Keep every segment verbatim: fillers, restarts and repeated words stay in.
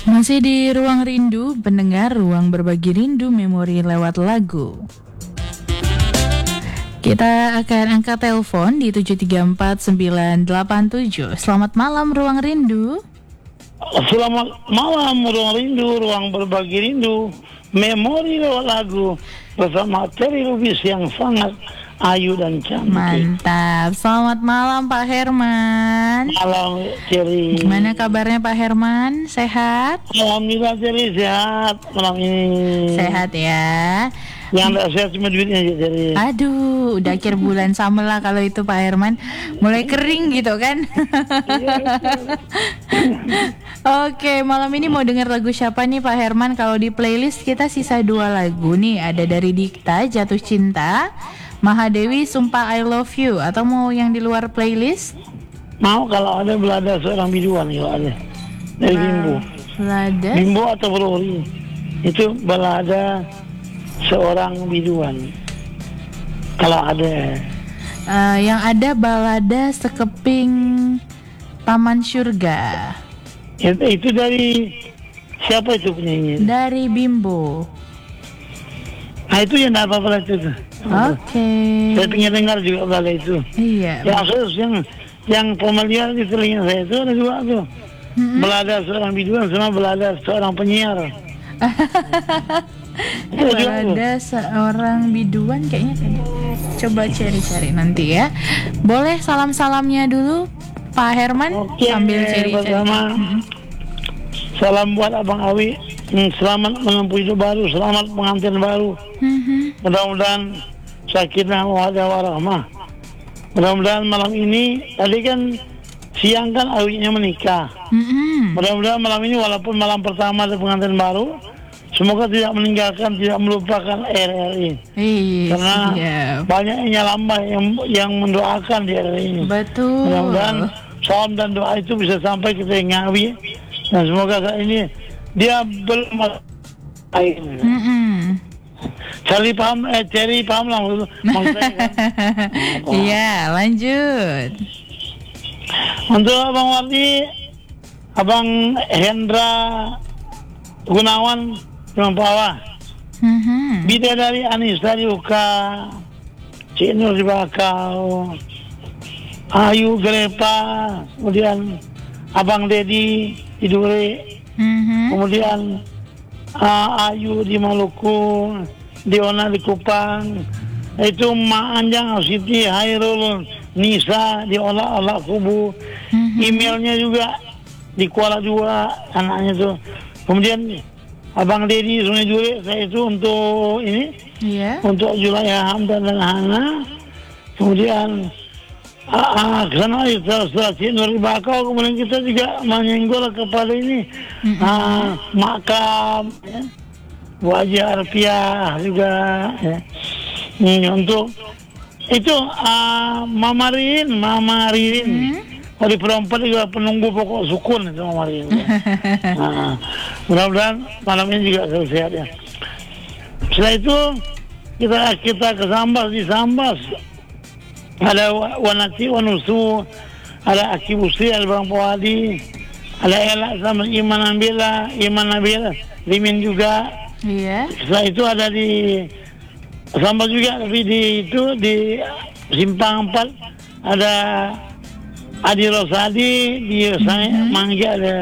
Masih di Ruang Rindu, pendengar, ruang berbagi rindu memori lewat lagu. Kita akan angkat telepon di tujuh tiga empat sembilan delapan tujuh. Selamat malam Ruang Rindu. Selamat malam Ruang Rindu, ruang berbagi rindu memori lewat lagu bersama Terry Lubis yang sangat ayu dan cantik. Mantap. Selamat malam Pak Herman. Malam Terry. Gimana kabarnya Pak Herman? Sehat? Alhamdulillah Terry sehat malam ini. Sehat ya. Yang tidak sehat cuma duitnya aja Terry. Aduh, udah akhir bulan sama lah kalau itu Pak Herman. Mulai kering gitu kan. Oke, malam ini mau dengar lagu siapa nih Pak Herman? Kalau di playlist kita sisa dua lagu nih. Ada dari Dikta, Jatuh Cinta, Mahadewi, Sumpah I Love You. Atau mau yang di luar playlist? Mau kalau ada belada seorang biduan kalau ada. Dari Bimbo. Belada? Bimbo atau Brori. Itu balada seorang biduan. Kalau ada. Uh, yang ada balada Sekeping Taman Surga. Itu, itu dari siapa itu penyanyi? Dari Bimbo. Nah itu yang tidak apa-apa itu. Oke. Okay. Saya pengen dengar juga balada itu. Iya. Yang khusus yang yang familiar di telinga saya itu ada dua tuh. Mm-hmm. Balada seorang biduan sama balada seorang penyiar. Balada seorang biduan kayaknya tadi. Coba cari-cari nanti ya. Boleh salam-salamnya dulu Pak Herman. Oke, sambil cari-cari. Mm-hmm. Salam buat Abang Awi. Selamat menempuh hidup baru, selamat pengantin baru. Mm-hmm. Mudah-mudahan sakinah mawaddah warahmah. Mudah-mudahan malam ini tadi kan siang kan Awinya menikah. Mm-hmm. Mudah-mudahan malam ini walaupun malam pertama dari pengantin baru, semoga tidak meninggalkan, tidak melupakan R R I. Iya, karena siap. banyaknya lambah yang yang mendoakan di R R I ini. Betul. Mudah-mudahan salam dan doa itu bisa sampai ke telinga Awi, dan semoga saat ini dia belum air. Cari paham, eh cari paham lah maksud saya kan. Iya, lanjut. Untuk Abang Wardi, Abang Hendra Gunawan Mampawa, mm-hmm. Bidadari Anissa di Uka, Cik Nur di Bakau, Ayu Grepa, kemudian Abang Dedi di Dure, mm-hmm. kemudian uh, Ayu di Maluku, Diona di Kupang, itu Ma Anjang Siti Hairul Nisa di Olah-Olah Kubu, mm-hmm. emailnya juga di Kuala dua anaknya tuh. Kemudian Abang Dedi Sungai Juri, saya itu untuk ini, yeah. untuk Julaya Hamdan dan Hana. Kemudian ah, kesana setelah Cik Nur Bakau, kemudian kita juga menyenggol kepada ini, mm-hmm. ah, makam, ya. Wajah Arpiah juga, ya. Hmm, untuk itu ah, Mama Rin, Mama Rin. Mm-hmm. Di perempat juga penunggu pokok sukun itu Mama Rin. Ya. Nah, mudah-mudahan malam ini juga sehat ya. Setelah itu kita kita ke Sambas, di Sambas ada Wanati Wanusu, ada Aki Busi, ada Bang Pawadi, ada Ella sama Iman Nabila, Iman Nabila, Limin juga. Iya. Setelah itu ada di Sambas juga, tapi di itu di Simpang empat ada Adi Rosadi, di mm-hmm. Mangga ada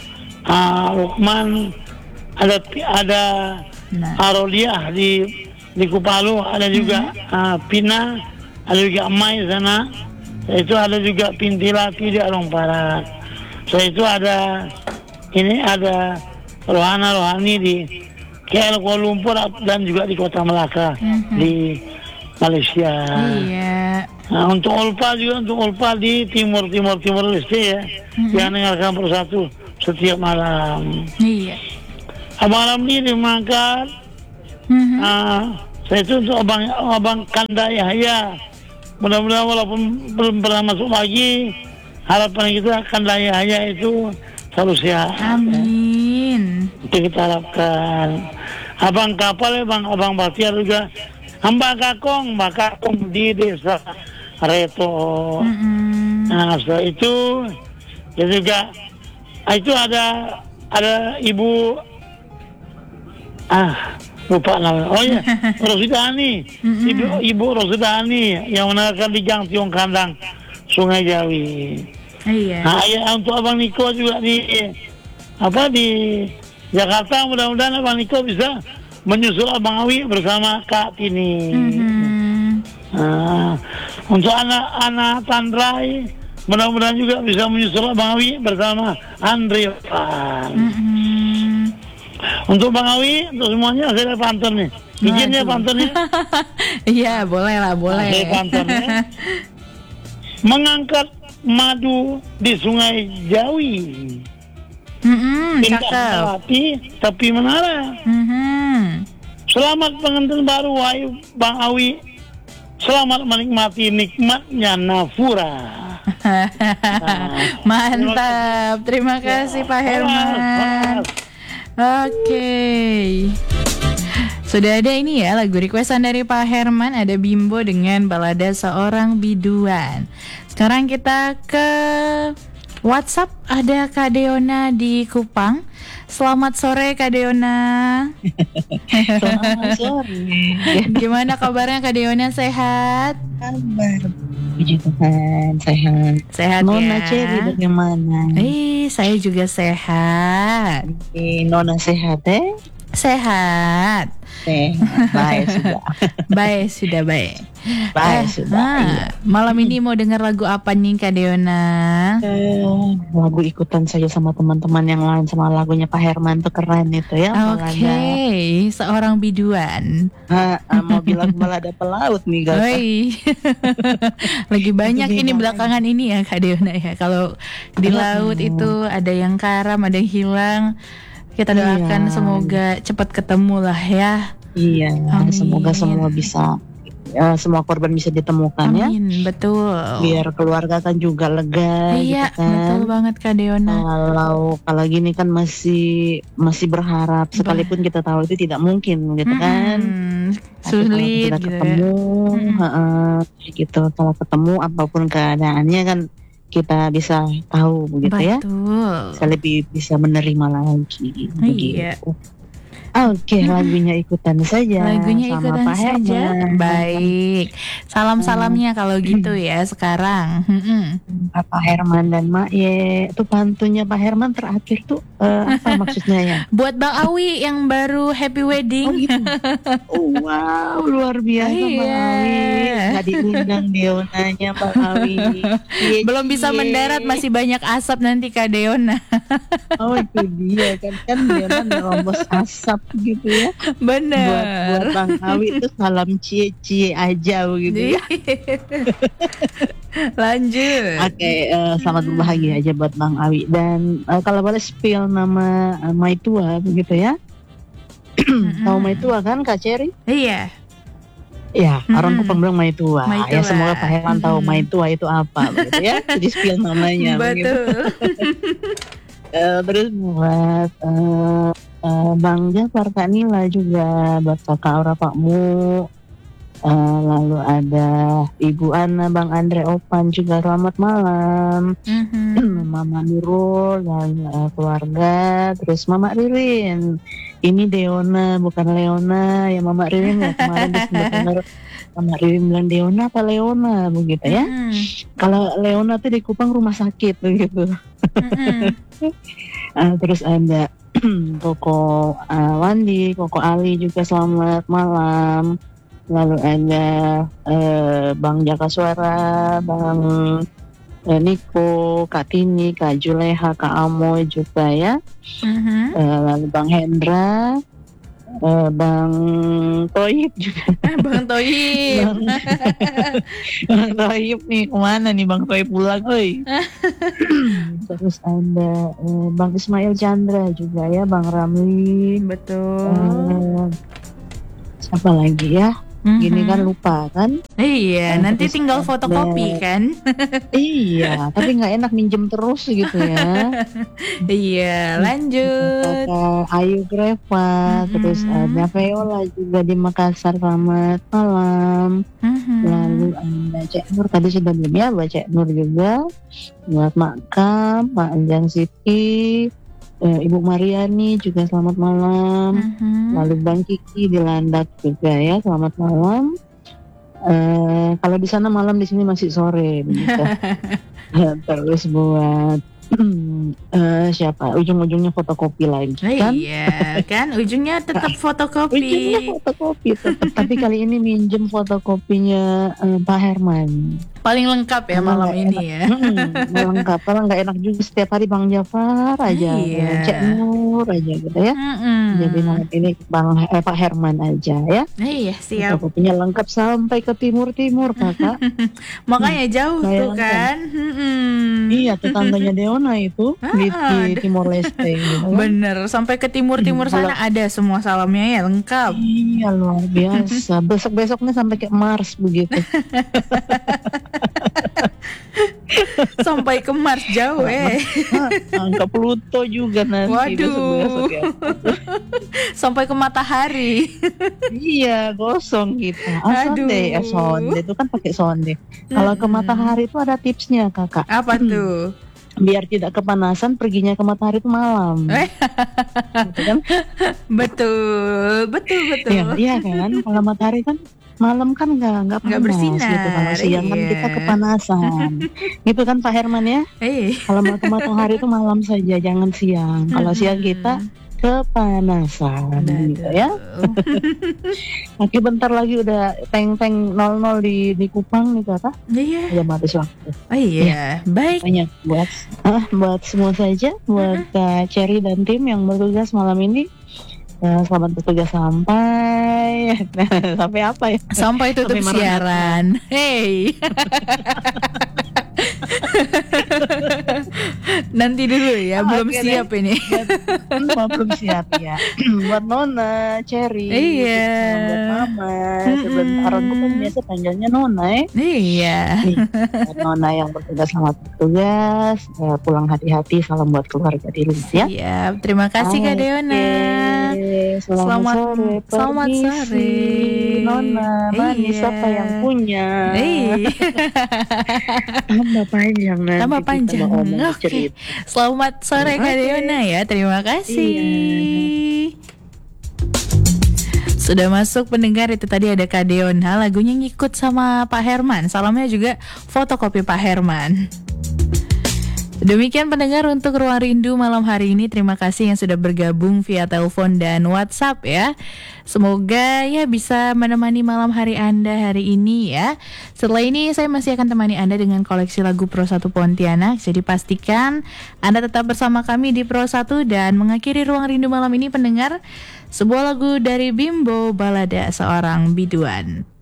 uh, Lukman, ada ada nah. Aroliah di di Kupalu, ada juga mm-hmm. uh, Pina, ada juga Mai sana. Itu ada juga Pintilati di Arong Barat. So itu ada ini ada Rohana Rohani di K L Kuala Lumpur dan juga di Kota Melaka mm-hmm. di Malaysia. Iya. Nah, untuk Ulpa juga, untuk Ulpa di Timur Timur Timur Leste ya, mm-hmm. yang dengarkan persatu setiap malam. Iya. Abang Ramli dimakan. Mm-hmm. Nah, saya itu untuk abang abang Kanda Yahya. Mudah-mudahan walaupun belum pernah masuk lagi, harapan kita Kanda Yahya itu selalu sehat. Amin. Ya. Itu kita harapkan. Abang Kapal ya, bang, abang Batiar juga. Mbak Kakong, Mbak Kakong di desa Reto. Mm-hmm. Nah setelah itu ya juga itu ada ada Ibu ah lupa namanya. Oh ya, Rosidani. Ibu Ibu Rosidani yang menarikan di Gang Tiong Kandang Sungai Jawi. Iya. Nah, ya, untuk Abang Niko juga di apa di Jakarta, mudah-mudahan Abang Niko bisa menyusul Abang Awi bersama Kak Tini. Mm-hmm. Nah, untuk anak-anak Tandrai, mudah-mudahan juga bisa menyusul Abang Awi bersama Andre Pan. Mm-hmm. Untuk Bang Awi, untuk semuanya saya ada pantun nih. Izin ya pantunnya? Iya, boleh lah, boleh. Saya pantunnya. Mengangkat madu di Sungai Jawi. Mm-mm, Tidak cakep. melati, tapi menara. Mm-hmm. Selamat pengantin baru, wahai Bang Awi. Selamat menikmati nikmatnya Nafura. Mantap. Terima kasih Pak Herman. Oke. Sudah ada ini ya lagu requestan dari Pak Herman, ada Bimbo dengan balada Seorang Biduan. Sekarang kita ke WhatsApp, ada Kak Deona di Kupang. Selamat sore Kak Deona. Selamat sore. Gimana kabarnya Kak Deona, sehat? Kabar. Puji Tuhan, sehat. Sehat Nona ya. Cherry bagaimana? Eh, saya juga sehat. Eh, Nona sehat eh? Sehat. Sehat. Baik sudah. Baik, sudah baik. Baik Eh, sudah. ah, Iya. malam ini mau dengar lagu apa nih Kak Deona? Eh, lagu ikutan saja sama teman-teman yang lain, sama lagunya Pak Herman tuh keren itu ya. Oke, Seorang Biduan. Ah, ah, mau bilang balada pelaut nih guys. Oi. Lagi banyak Itu ini beda belakangan ini ya Kak Deona ya. Kalau di Aduh. laut itu ada yang karam, ada yang hilang. Kita doakan Iya. semoga cepat ketemu lah ya. Iya, Amin. semoga semua bisa, ya, semua korban bisa ditemukan ya. Amin, betul. Biar keluarga kan juga lega Iya, gitu kan. betul banget Kak Deona. Kalau kalau gini kan masih masih berharap, sekalipun kita tahu itu tidak mungkin gitu kan. Mm-mm, Tapi kalau sulit kita gitu ya. ketemu, Mm-mm. heeh, gitu. Kalau ketemu apapun keadaannya kan kita bisa tahu begitu ya. Betul. Bisa lebih bisa menerima lagi. Iya. Begitu. Oke, lagunya ikutan saja. Lagunya sama ikutan Pak saja. Herman. Baik. Salam-salamnya kalau gitu ya sekarang. Mm-mm. Pak Herman dan Mak Ye. Itu pantunnya Pak Herman terakhir tuh eh, apa maksudnya ya? Buat Bang Awi yang baru happy wedding. Oh, gitu. Oh, wow, luar biasa Bang Iya. Awi. Nggak diundang Deonanya Bang Awi. Cie, Belum bisa cie. mendarat, masih banyak asap nanti Kak Deona. Oh itu dia kan kan Deona nerobos asap gitu ya. Buat buat Bener. Bang Awi itu salam cie cie aja begitu ya. Lanjut. Oke, eh, selamat berbahagia aja buat Bang Awi. Dan eh, kalau boleh spill nama eh, Maitua begitu ya. Tahu Maitua kan Kak Cherry? Iya. Ya, Mm-mm. orang Kupang bilang Maitua. Maitua. Ya semoga Pak Herman tahu Mm-mm. Maitua itu apa begitu ya. Jadi spill namanya begitu. Betul. Eh, terus buat eh, eh, Bang Jafar, Kak Nila juga, buat Kakak Aura Pakmu, eh, lalu ada Ibu Ana, Bang Andre Opan juga selamat malam. Mhm. Mama Nurul dan eh, keluarga, terus Mama Ririn. Ini Deona bukan Leona ya Mama Ririn ya, kemarin disebut Mama Ririn bilang Deona apa Leona begitu ya. Mhm. Kalau Leona tuh di Kupang rumah sakit begitu. Mhm. Ah, terus ada Koko ah, Wandi, Koko Ali juga selamat malam. Lalu ada eh, Bang Jaka Suara, Bang eh, Niko, Kak Tini, Kak Juleha, Kak Amoy juga ya. Mhm. Eh, lalu Bang Hendra, eh, Bang Toyib juga. Bang Toyib. Bang, Bang Toyib nih kemana nih Bang Toyib pulang, oi. Terus ada eh, Bang Ismail Chandra juga ya, Bang Ramli. Betul. Eh, siapa lagi ya? Gini Mhm. kan lupa kan? Iya, Eh, nanti terus tinggal ada- fotokopi kan? Iya, tapi nggak enak minjem terus gitu ya. Iya, lanjut. Kakak Ayu Greva, Mhm. terus ada Viola juga di Makassar, selamat malam. Mhm. Lalu ada Cek Nur, tadi sudah belum ya, buat Cek Nur juga. Buat Mak Kam, Mak Anjang Siti, eh, Ibu Mariani juga selamat malam. Mhm. Lalu Bang Kiki di Landak juga ya, selamat malam. Eh, kalau di sana malam, di sini masih sore begitu. Terus buat eh, siapa? Ujung-ujungnya fotokopi lagi Oh, kan? iya, kan ujungnya tetap Ujungnya fotokopi. fotokopi tetap. Tapi kali ini minjem fotokopinya eh, Pak Herman. Paling lengkap ya Karena malam nggak ini enak. ya. Hmm, lengkap. Karena nggak enak juga setiap hari Bang Jafar aja, Iya. Cek Nur aja gitu ya. Mm-mm. Jadi malam ini Bang eh, Pak Herman aja ya. Iya, siap. Fotokopinya lengkap sampai ke timur-timur kakak. Makanya jauh tuh Bayangkan. kan. Mm-mm. Iya, tetangganya Deona itu di, Ah, di Timor Leste gitu kan. Bener, sampai ke timur-timur Hmm, sana ada semua salamnya ya, lengkap. Iya, luar biasa. Besok-besoknya sampai ke Mars begitu. Sampai ke Mars jauh eh. Ke Pluto juga nanti. Waduh. Besok-besok ya. Sampai ke matahari. Iya, gosong kita. Ah, Aduh. sonde, eh, sonde itu kan pakai sonde. Kalau ke Mm-mm. matahari itu ada tipsnya kakak. Apa Hmm. tuh? Biar tidak kepanasan, perginya ke matahari itu malam. Eh. Gitu kan? Betul, betul, betul. Iya, iya kan. Kalau matahari kan malam kan nggak nggak Nggak panas bersinar, gitu. Kalau siang kan iya. kita kepanasan. Gitu kan Pak Herman ya. Eh. Kalau mau ke matahari itu malam saja, jangan siang. Kalau siang kita kepanasan gitu ya. Oke, bentar lagi udah teng-teng nol nol di di Kupang nih kakak. Iya. Udah habis waktu. Oh iya, baik. Banyak buat ah, buat semua saja, buat Kak Cherry dan tim yang bertugas malam ini. Ya, selamat bertugas sampai sampai apa ya? Sampai tutup Sampai Maranatha. siaran. Hey. Nanti dulu ya, belum Oke deh. siap ini. Buat, belum siap ya. Buat Nona, Cherry, Iya. buat Mama. Mm-mm. Sebentar aku kan biasa panggilnya Nona ya. Iya. Nih, buat Nona yang bertugas selamat bertugas. Ya, pulang hati-hati, salam buat keluarga di rumah ya. Siap. Terima kasih Kak Oke, Deona. Selamat, Selamat- sore. selamat Permisi, sore. Nona, manis Iya. apa yang punya? Eh. Tambah panjang nanti. Tambah kita panjang. mau ngomong Oke. cerita. Selamat sore Kak Oke. Deona ya. Terima kasih. Sudah masuk pendengar, itu tadi ada Kak Deona, lagunya ngikut sama Pak Herman. Salamnya juga fotokopi Pak Herman. Demikian pendengar untuk Ruang Rindu malam hari ini. Terima kasih yang sudah bergabung via telepon dan WhatsApp ya. Semoga ya bisa menemani malam hari Anda hari ini ya. Setelah ini saya masih akan temani Anda dengan koleksi lagu Pro satu Pontianak. Jadi pastikan Anda tetap bersama kami di Pro satu dan mengakhiri Ruang Rindu malam ini pendengar, sebuah lagu dari Bimbo, Balada Seorang Biduan.